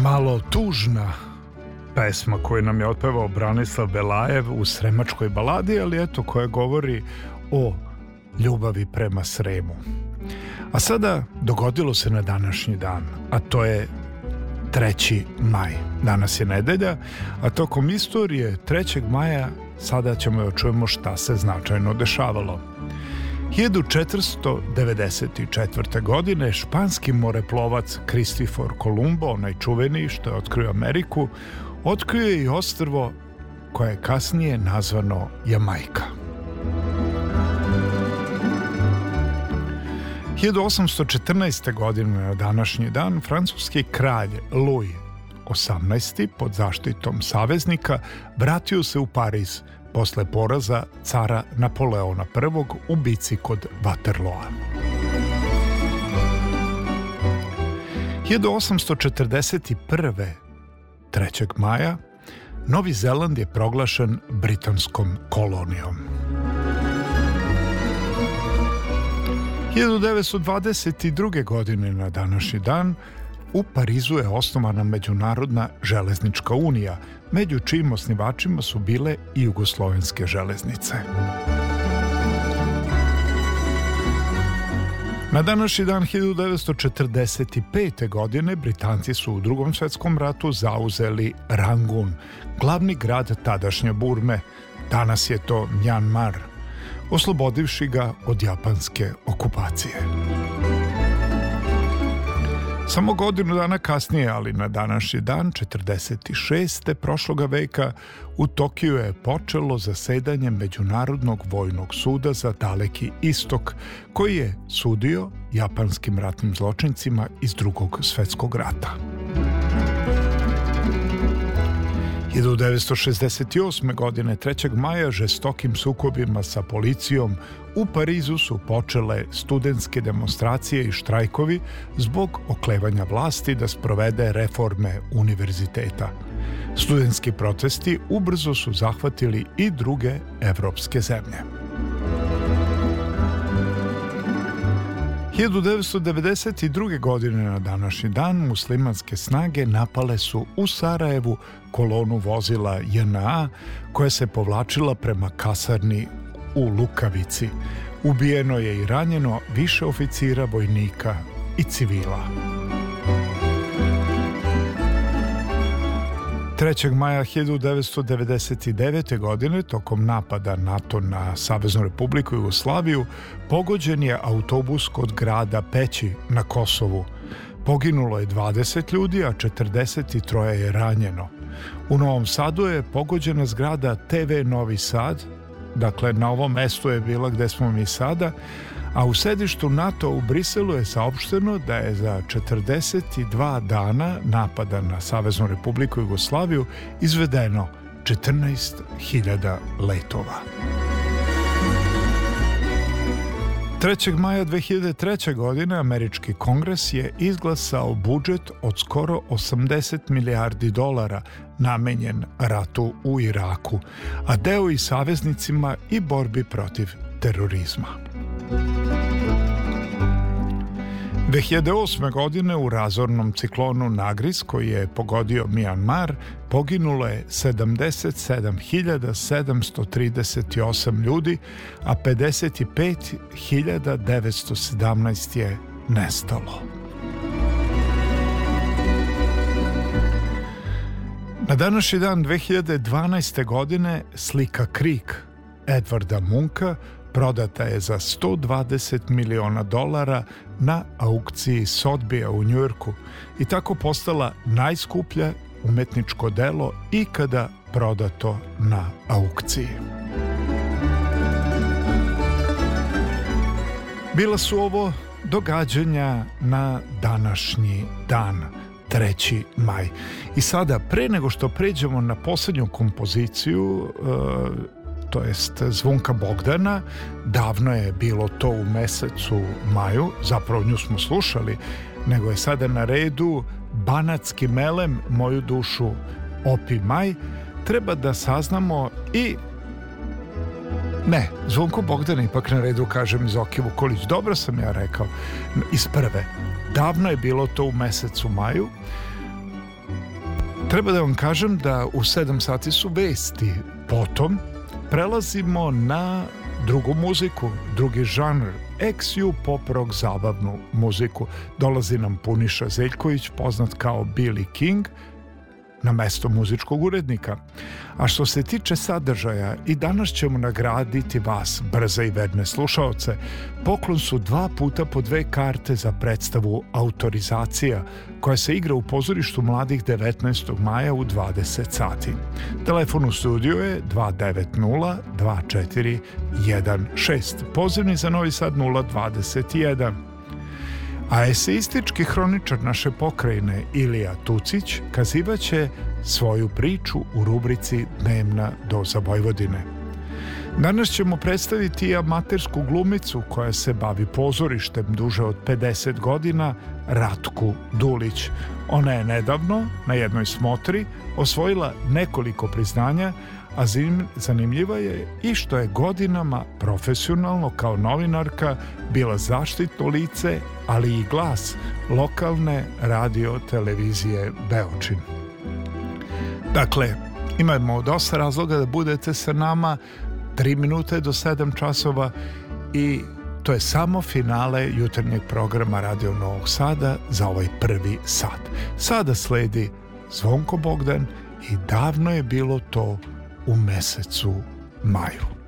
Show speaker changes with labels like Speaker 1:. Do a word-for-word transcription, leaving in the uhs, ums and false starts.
Speaker 1: Malo tužna pesma koju nam je otpevao Branislav Belajev u Sremačkoj baladi, ali eto, koja govori o ljubavi prema Sremu. A sada dogodilo se na današnji dan, a to je treći maj. Danas je nedelja, a tokom istorije trećeg maja sada ćemo da čujemo šta se značajno dešavalo. hiljadu četiristo devedeset četvrte. godine španski moreplovac Kristofor Kolumbo, onaj čuveni što je otkrio Ameriku, otkrio je i ostrvo koje je kasnije nazvano Jamajka. hiljadu osamsto četrnaeste. godine na današnji dan francuski kralj Louis osamnaesti. pod zaštitom saveznika vratio se u Pariz posle poraza cara Napoleona prvog u bici kod Waterloa. hiljadu osamsto četrdeset prve. trećeg maja Novi Zeland je proglašen britanskom kolonijom. hiljadu devetsto dvadeset druge. godine na današnji dan u Parizu je osnovana Međunarodna železnička unija, među čijim osnivačima su bile i jugoslovenske železnice. Na današnji dan hiljadu devetsto četrdeset pete. godine Britanci su u Drugom svjetskom ratu zauzeli Rangun, glavni grad tadašnje Burme, danas je to Mjanmar, oslobodivši ga od japanske okupacije. Samo godinu dana kasnije, ali na današnji dan četrdeset šeste. prošloga veka u Tokiju je počelo zasedanje Međunarodnog vojnog suda za Daleki istok, koji je sudio japanskim ratnim zločincima iz Drugog svjetskog rata. hiljadu devetsto šezdeset osme. godine trećeg maja žestokim sukobima sa policijom u Parizu su počele studentske demonstracije i štrajkovi zbog oklevanja vlasti da sprovede reforme univerziteta. Studentski protesti ubrzo su zahvatili i druge evropske zemlje. hiljadu devetsto devedeset druge. godine na današnji dan muslimanske snage napale su u Sarajevu kolonu vozila J N A koja se povlačila prema kasarni u Lukavici. Ubijeno je i ranjeno više oficira, vojnika i civila. trećeg maja hiljadu devetsto devedeset devete. godine tokom napada NATO na Saveznu Republiku Jugoslaviju pogođen je autobus kod grada Peći na Kosovu. Poginulo je dvadeset ljudi, a četrdeset troje je ranjeno. U Novom Sadu je pogođena zgrada T V Novi Sad, dakle na ovom mestu je bila gde smo mi sada, a u sedištu NATO u Briselu je saopšteno da je za četrdeset dva dana napada na Saveznu Republiku Jugoslaviju izvedeno četrnaest hiljada letova. trećeg maja dve hiljade treće. godine američki kongres je izglasao budžet od skoro osamdeset milijardi dolara namenjen ratu u Iraku, a deo i saveznicima i borbi protiv terorizma. dve hiljade osme. godine u razornom ciklonu Nagris koji je pogodio Mjanmar poginulo je sedamdeset sedam hiljada sedamsto trideset osam ljudi, a pedeset pet hiljada devetsto sedamnaest je nestalo. Na današnji dan dve hiljade dvanaeste. godine slika Krik Edvarda Munka prodata je za sto dvadeset miliona dolara na aukciji Sotbija u Njujorku i tako postala najskuplja umetničko delo ikada prodato na aukciji. Bila su ovo događanja na današnji dan, treći maj. I sada, pre nego što pređemo na posljednju kompoziciju, uh, to jest Zvonka Bogdana, davno je bilo to u mesecu maju, zapravo nju smo slušali, nego je sada na redu Banatski melem, moju dušu opi maj. Treba da saznamo i ne, Zvonko Bogdan ipak na redu, kažem iz Zoki Vukolić, dobro sam ja rekao iz prve. Davno je bilo to u mesecu maju. Treba da vam kažem da u sedam sati su vesti. Potom prelazimo na drugu muziku, drugi žanr, ex ju pop rock zabavnu muziku. Dolazi nam Puniša Zeljković, poznat kao Billy King, na mesto muzičkog urednika. A što se tiče sadržaja, i danas ćemo nagraditi vas, brze i vedne slušaoce. Poklon su dva puta po dve karte za predstavu Autorizacija, koja se igra u pozorištu mladih devetnaestog maja u dvadeset sati. Telefon u studiju je dva devet nula dva četiri jedan šest, pozivni za Novi Sad nula dvadeset jedan. A eseistički hroničar naše pokrajine Ilija Tucić kazivaće svoju priču u rubrici Dnevna doza Vojvodine. Danas ćemo predstaviti i amatersku glumicu koja se bavi pozorištem duže od pedeset godina, Ratku Dulić. Ona je nedavno na jednoj smotri osvojila nekoliko priznanja, a zanimljiva je i što je godinama profesionalno kao novinarka bila zaštitno lice, ali i glas lokalne radio televizije Beočin. Dakle, imamo dosta razloga da budete sa nama, tri minute do sedam časova, i to je samo finale jutarnjeg programa Radio Novog Sada za ovaj prvi sat. Sada sledi Zvonko Bogdan i Davno je bilo to u mesecu maju.